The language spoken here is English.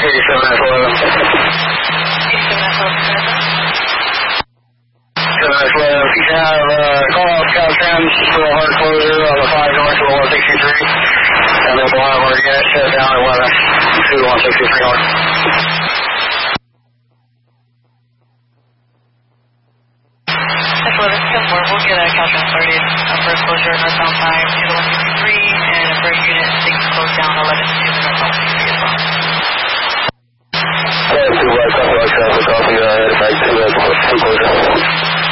If you have call out Scout 10 for a hard closure on the 5 north of 163, and then we'll have our gas shut down at 11 to 163 north. That's 11 10 4. We'll get a Caltrans started for a closure northbound 5 to the 163 and a